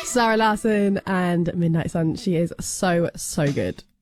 Sarah Larson and Midnight Sun. She is so, so good.